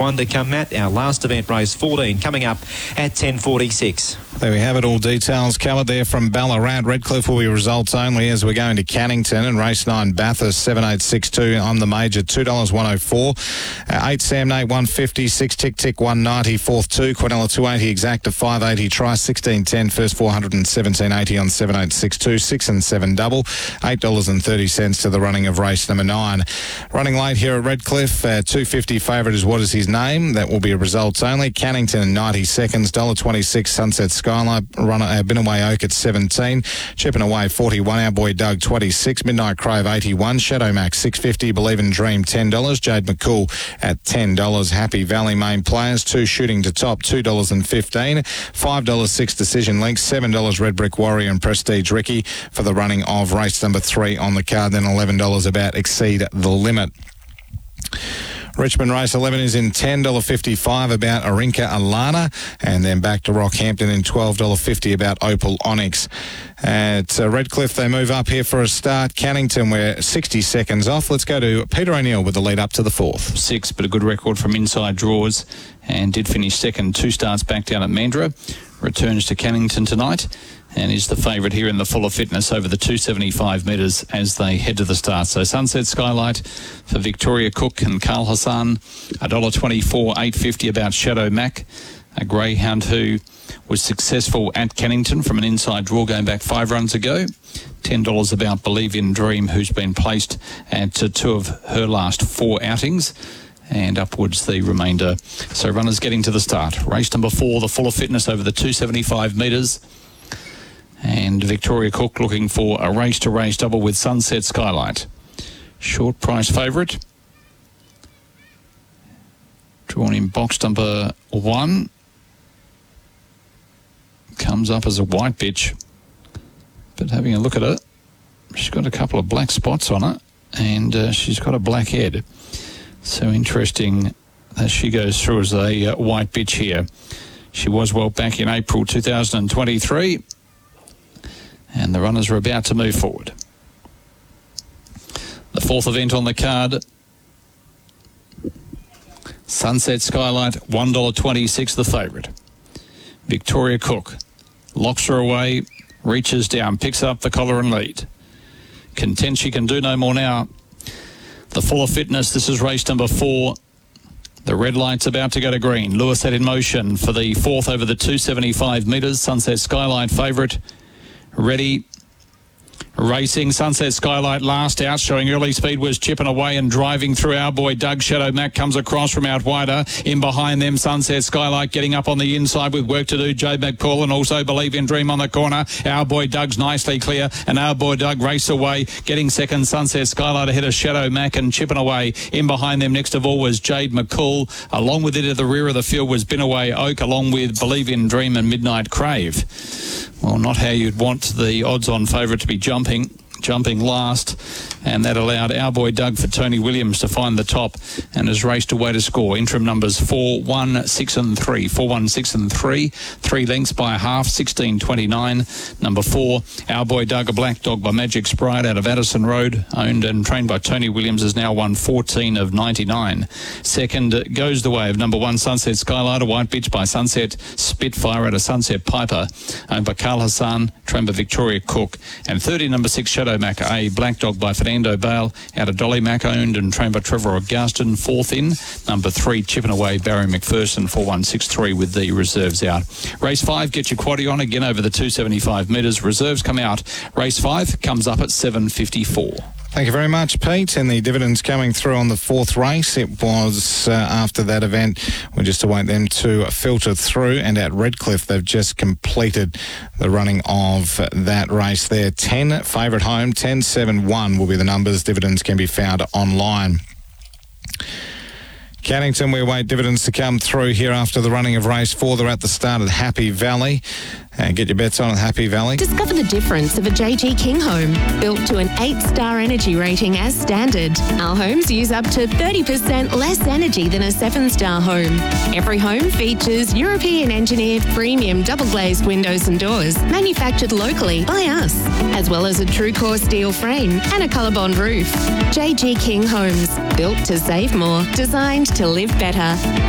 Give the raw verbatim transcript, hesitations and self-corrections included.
one to come, Matt. Our last event, race fourteen, coming up at ten forty-six. There we have it, all details covered there from Ballarat. Redcliffe will be results only as we're going to Cannington, and race nine Bathurst seven eight six two on the major, two dollars one oh four. Uh, eight Sam Nate one fifty, six Tick Tick one ninety, fourth two, Quinella two eighty, Exacta five eighty, try sixteen ten, first four hundred seventeen eighty on seven eight six two, six and seven double, eight dollars thirty to the running of race number nine. Running late here at Redcliffe, uh, two fifty favourite is What Is His Name? That will be results only. Cannington ninety seconds, one dollar twenty-six, Sunset Skylight, runner uh, Binaway Oak at seventeen, Chipping Away forty-one, Our Boy Doug twenty-six, Midnight Crave eighty-one, Shadow Max six fifty, Believe in Dream ten dollars, Jade McCool at ten dollars, Happy Valley main players, two shooting to top, two dollars fifteen, five dollars six Decision Links, seven dollars Red Brick Warrior and Prestige Ricky for the running of race number three on the card, then eleven dollars about Exceed the Limit. Richmond race eleven is in ten dollars fifty-five about Arinka Alana, and then back to Rockhampton in twelve dollars fifty about Opal Onyx. At uh, Redcliffe, they move up here for a start. Cannington, we're sixty seconds off. Let's go to Peter O'Neill with the lead up to the fourth. Six, but a good record from inside draws, and did finish second. Two starts back down at Mandurah. Returns to Cannington tonight, and is the favourite here in the Fuller Fitness over the two seventy-five metres as they head to the start. So Sunset Skylight for Victoria Cook and Carl Hassan, one dollar twenty-four, eight fifty about Shadow Mac, a greyhound who was successful at Cannington from an inside draw going back five runs ago. ten dollars about Believe in Dream, who's been placed at two of her last four outings, and upwards the remainder. So runners getting to the start. Race number four, the Fuller Fitness over the two seventy-five metres. And Victoria Cook looking for a race-to-race double with Sunset Skylight. Short price favourite. Drawn in box number one. Comes up as a white bitch. But having a look at it, she's got a couple of black spots on it, and uh, she's got a black head. So interesting that she goes through as a uh, white bitch here. She was well back in April two thousand twenty-three. And the runners are about to move forward. The fourth event on the card, Sunset Skylight, one dollar twenty-six the favourite. Victoria Cook locks her away, reaches down, picks up the collar and lead. Content she can do no more now. The Fuller Fitness, this is race number four. The red light's about to go to green. Lewis set in motion for the fourth over the two seventy-five metres. Sunset Skylight favourite. Ready, racing. Sunset Skylight last out, showing early speed, was chipping away and driving through Our Boy Doug. Shadow Mac comes across from out wider. In behind them, Sunset Skylight getting up on the inside with work to do. Joe McCall and also Believe in Dream on the corner. Our Boy Doug's nicely clear, and Our Boy Doug race away, getting second. Sunset Skylight ahead of Shadow Mac and chipping away. In behind them, next of all, was Jade McCall. Along with it at the rear of the field was Binaway Oak, along with Believe in Dream and Midnight Crave. Well, not how you'd want the odds-on favourite to be jumping. Jumping last, and that allowed Our Boy Doug for Tony Williams to find the top and has raced away to score. Interim numbers four, one, six and three. four, one, six and three. Three lengths by a half, sixteen twenty-nine. Number four, Our Boy Doug, a black dog by Magic Sprite out of Addison Road, owned and trained by Tony Williams, has now won fourteen of ninety-nine. Second goes the way of number one, Sunset Skylight, a white bitch by Sunset Spitfire out of Sunset Piper, owned by Carl Hassan, trained by Victoria Cook. And thirty, number six, Shadow Mac, a black dog by Fernando Bale out of Dolly Mac, owned and trained by Trevor Augustin. Fourth in, number three, Chipping Away, Barry McPherson, four one six three with the reserves out. Race five, get your quaddie on again over the two seventy-five metres. Reserves come out. Race five comes up at seven fifty-four. Thank you very much, Pete. And the dividends coming through on the fourth race. It was uh, after that event. We just await them to filter through. And at Redcliffe, they've just completed the running of that race there. ten, favourite home, ten, seven, one will be the numbers. Dividends can be found online. Cannington, we await dividends to come through here after the running of race four. They're at the start at Happy Valley. And get your bets on at Happy Valley. Discover the difference of a J G King home. Built to an eight-star energy rating as standard. Our homes use up to thirty percent less energy than a seven-star home. Every home features European-engineered premium double-glazed windows and doors, manufactured locally by us, as well as a true-core steel frame and a colour-bond roof. J G King Homes. Built to save more. Designed to live better.